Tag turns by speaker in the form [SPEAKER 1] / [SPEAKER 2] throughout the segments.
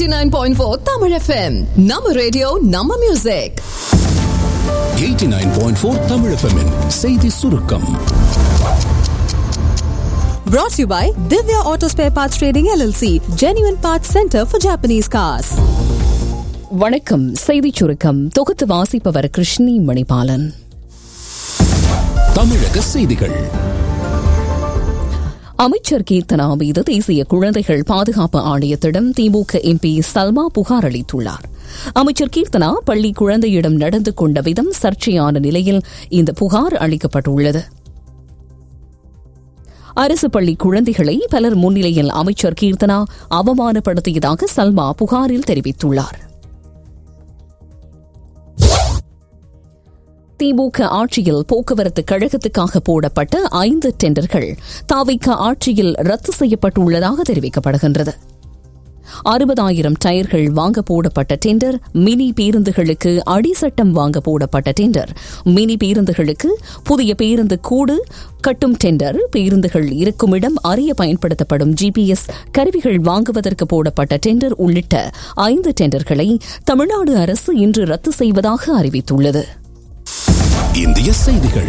[SPEAKER 1] 89.4 Tamil FM. Nama radio, Nama music.
[SPEAKER 2] 89.4 Tamil FM -இன் செய்தி சுருக்கம்.
[SPEAKER 3] Brought to you by Divya Auto Spare Parts Trading LLC, Genuine Parts Center for Japanese Cars.
[SPEAKER 4] வணக்கம். செய்திச் சுருக்கம் தொகுத்து வாசிப்பவர் கிருஷ்ணி மணிபாலன்.
[SPEAKER 2] தமிழக செய்திகள்.
[SPEAKER 4] அமைச்சர் கீர்த்தனா மீது தேசிய குழந்தைகள் பாதுகாப்பு ஆணையத்திடம் திமுக எம்பி சல்மா புகார் அளித்துள்ளார். அமைச்சர் கீர்த்தனா பள்ளி குழந்தையிடம் நடந்து கொண்ட விதம் சர்ச்சையான நிலையில் இந்த புகார் அளிக்கப்பட்டுள்ளது. அரசு பள்ளி குழந்தைகளை பலர் முன்னிலையில் அமைச்சர் கீர்த்தனா அவமானப்படுத்தியதாக சல்மா புகாரில் தெரிவித்துள்ளார். திமுக ஆட்சியில் போக்குவரத்து கழகத்துக்காக போடப்பட்ட 5 டெண்டர்கள் தாவிக ஆட்சியில் ரத்து செய்யப்பட்டுள்ளதாக தெரிவிக்கப்படுகின்றது. 60,000 டயர்கள் வாங்க போடப்பட்ட டெண்டர், மினி பேருந்துகளுக்கு அடிசட்டம் வாங்க போடப்பட்ட டெண்டர், மினி பேருந்துகளுக்கு புதிய பேருந்து கூடு கட்டும் டெண்டர், பேருந்துகள் இருக்குமிடம் அறிய பயன்படுத்தப்படும் GPS கருவிகள் வாங்குவதற்கு போடப்பட்ட டெண்டர் உள்ளிட்ட 5 டெண்டர்களை தமிழ்நாடு அரசு இன்று ரத்து செய்வதாக அறிவித்துள்ளது.
[SPEAKER 2] இந்திய செய்திகள்.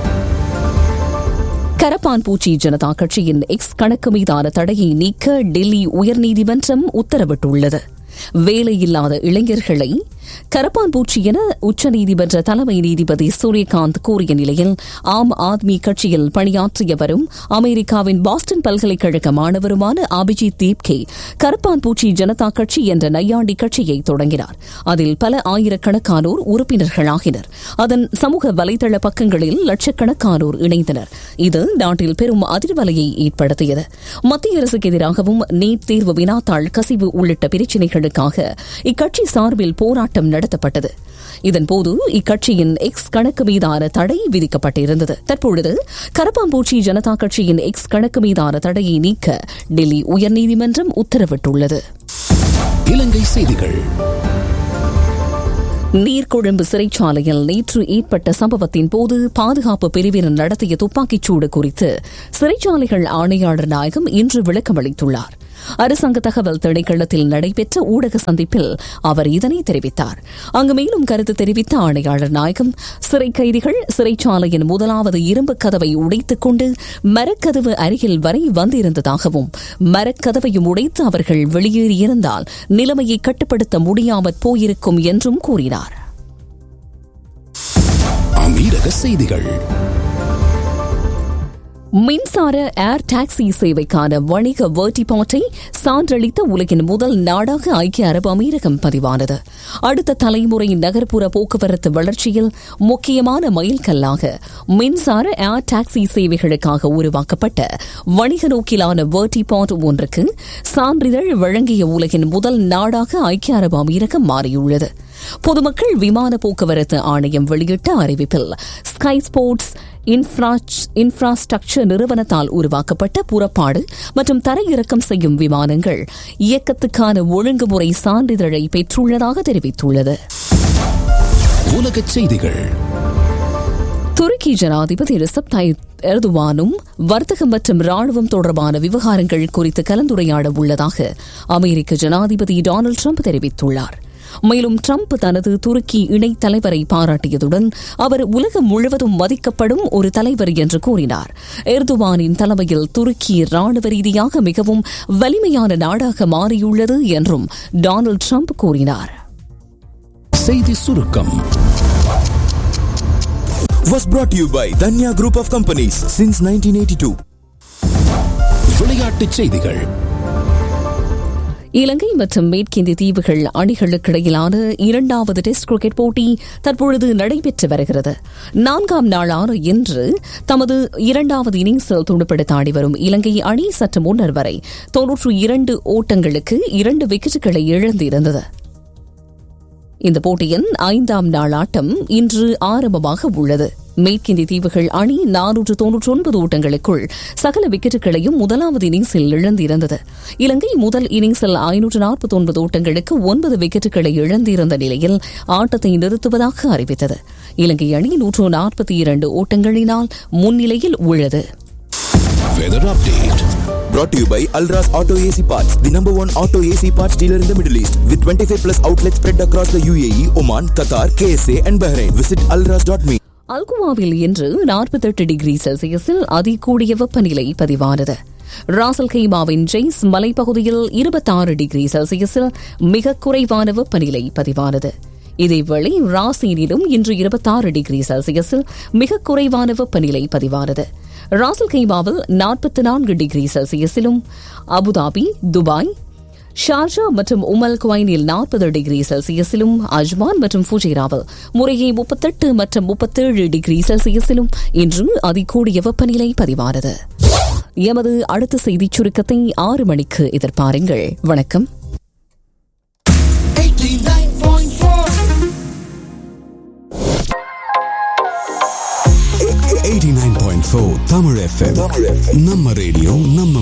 [SPEAKER 4] கரப்பான் பூச்சி ஜனதா கட்சியின் எக்ஸ் கணக்கு மீதான தடையை நீக்க டெல்லி உயர்நீதிமன்றம் உத்தரவிட்டுள்ளது. வேலையில்லாத இளைஞர்களை கரப்பான் பூச்சி என உச்சநீதிமன்ற தலைமை நீதிபதி சூரியகாந்த் கூறிய நிலையில் ஆம் ஆத்மி கட்சியில் பணியாற்றிய வரும் அமெரிக்காவின் பாஸ்டன் பல்கலைக்கழக மாணவருமான அபிஜித் தீப்கே கரப்பான் பூச்சி ஜனதா கட்சி என்ற நையாண்டி கட்சியை தொடங்கினார். அதில் பல ஆயிரக்கணக்கானோர் உறுப்பினர்களாகினர். அதன் சமூக வலைதள பக்கங்களில் லட்சக்கணக்கானோர் இணைந்தனர். இது நாட்டில் பெரும் அதிர்வலையை ஏற்படுத்தியது. மத்திய அரசுக்கு எதிராகவும் நீட் தேர்வு வினாத்தாள் கசிவு உள்ளிட்ட பிரச்சினைகளுக்காக இக்கட்சி சார்பில் போராட்டம் நடத்தப்பட்டது. இதன்போது இக்கட்சியின் எக்ஸ் கணக்கு மீதான தடை விதிக்கப்பட்டிருந்தது. தற்பொழுது கரப்பாம்பூச்சி ஜனதா கட்சியின் எக்ஸ் கணக்கு மீதான தடையை நீக்க டெல்லி உயர்நீதிமன்றம் உத்தரவிட்டுள்ளது.
[SPEAKER 2] இலங்கை செய்திகள்.
[SPEAKER 4] நீர்கொழும்பு சிறைச்சாலையில் நேற்று ஏற்பட்ட சம்பவத்தின் போது பாதுகாப்பு பிரிவினர் நடத்திய துப்பாக்கிச்சூடு குறித்து சிறைச்சாலைகள் ஆணையாளர் நாயகம் இன்று விளக்கமளித்துள்ளார். அரசாங்க தகவல் திணைக்களத்தில் நடைபெற்ற ஊடக சந்திப்பில் அவர் இதனை தெரிவித்தார். அங்கு மேலும் கருத்து தெரிவித்த ஆணையாளர் நாயகம், சிறை கைதிகள் சிறைச்சாலையின் முதலாவது இரும்பு கதவை உடைத்துக் கொண்டு மரக்கதவு அருகில் வரை வந்திருந்ததாகவும் மரக்கதவையும் உடைத்து அவர்கள் வெளியேறியிருந்தால் நிலைமையை கட்டுப்படுத்த முடியாமற் போயிருக்கும் என்றும் கூறினார்.
[SPEAKER 2] அமீரக செய்திகள்.
[SPEAKER 4] மின்சார ஏர் டாக்ஸி சேவைக்கான வணிக வேர்டிபாட்டை சான்றளித்த உலகின் முதல் நாடாக ஐக்கிய அரபு அமீரகம் பதிவானது. அடுத்த தலைமுறை நகர்ப்புற போக்குவரத்து வளர்ச்சியில் முக்கியமான மைல்கல்லாக மின்சார ஏர் டாக்ஸி சேவைகளுக்காக உருவாக்கப்பட்ட வணிக நோக்கிலான வேர்டிபாட் ஒன்றுக்கு சான்றிதழ் வழங்கிய உலகின் முதல் நாடாக ஐக்கிய அரபு அமீரகம் மாறியுள்ளது. பொதுமக்கள் விமான போக்குவரத்து ஆணையம் வெளியிட்ட அறிவிப்பில் ஸ்கை ஸ்போர்ட்ஸ் இன்ஃப்ராஸ்ட்ரக்சர் நிறுவனத்தால் உருவாக்கப்பட்ட புறப்பாடு மற்றும் தரையிறக்கம் செய்யும் விமானங்கள் இயக்கத்துக்கான ஒழுங்குமுறை சான்றிதழை பெற்றுள்ளதாக தெரிவித்துள்ளது.
[SPEAKER 2] உலகச் செய்திகள்.
[SPEAKER 4] துருக்கி ஜனாதிபதி ரிசப் தாயிப் எர்துவானும் வர்த்தகம் மற்றும் ராணுவம் தொடர்பான விவகாரங்கள் குறித்து கலந்துரையாட உள்ளதாக அமெரிக்க ஜனாதிபதி டொனால்டு ட்ரம்ப் தெரிவித்துள்ளார். மேலும் ட்ரம்ப் தனது துருக்கி இணைத் தலைவரை பாராட்டியதுடன் அவர் உலகம் முழுவதும் மதிக்கப்படும் ஒரு தலைவர் என்று கூறினார். எர்துவானின் தலைமையில் துருக்கி ராணுவ ரீதியாக மிகவும் வலிமையான நாடாக மாறியுள்ளது என்றும் டொனால்டு ட்ரம்ப் கூறினார்.
[SPEAKER 2] செய்தி சுருக்கம்
[SPEAKER 5] was brought to you by Danya Group of Companies since 1982.
[SPEAKER 2] விளையாட்டுச் செய்திகள்.
[SPEAKER 4] இலங்கை மற்றும் மேற்கிந்திய தீவுகள் அணிகளுக்கிடையிலான 2வது டெஸ்ட் கிரிக்கெட் போட்டி தற்பொழுது நடைபெற்று வருகிறது. 4ஆம் நாளான இன்று தமது 2வது இன்னிங்ஸில் துடுப்படுத்த ஆடி வரும் இலங்கை அணி சற்று முன்னர் வரை 92 ஓட்டங்களுக்கு 2 விக்கெட்டுகளை இழந்திருந்தது. இந்த போட்டியின் 5ஆம் நாள் ஆட்டம் இன்று ஆரம்பமாக உள்ளது. மேற்கிந்திய தீவுகள் அணி 499 ஓட்டங்களுக்குள் சகல விக்கெட்டுகளையும் முதலாவது இன்னிங்ஸில் இழந்திருந்தது. இலங்கை முதல் இன்னிங்ஸில் 549 ஓட்டங்களுக்கு 9 விக்கெட்டுகளை இழந்திருந்த நிலையில் ஆட்டத்தை நிறுத்துவதாக அறிவித்தது. இலங்கை அணி 142 ஓட்டங்களினால் முன்னிலையில் உள்ளது.
[SPEAKER 2] Weather update
[SPEAKER 5] Brought to you by Alras Auto AC Parts, the number one auto AC parts dealer in the Middle East, with 25 plus outlets spread across the UAE, Oman, Qatar, KSA and Bahrain. Visit alras.me.
[SPEAKER 4] அல்குவாவில் இன்று 48 degree செல்சியஸில் அதிகூடிய வெப்பநிலை பதிவானது. ராசல் கைமாவின் ஜெய்ஸ் மலைப்பகுதியில் 26 degree செல்சியஸில் மிக குறைவான வெப்பநிலை பதிவானது. இதேவேளை ராசீனிலும் இன்று 26 டிகிரி செல்சியஸில் மிக குறைவான வெப்பநிலை பதிவானது. ராசல் கைமாவில் 44 டிகிரி செல்சியஸிலும், அபுதாபி, துபாய், ஷார்ஜா மற்றும் உமல் குவைனில் 40 டிகிரி செல்சியஸிலும், அஜ்மான் மற்றும் ஃபுஜைராவில் முறையே 38 மற்றும் 37 டிகிரி செல்சியஸிலும் இன்று அதிகூடிய வெப்பநிலை பதிவானது. எமது அடுத்த செய்திச் சுருக்கத்தை 6 மணிக்கு எதிர்பாருங்கள். வணக்கம்.
[SPEAKER 2] 89.4 Tamil FM. நம்ம ரேடியோ நம்ம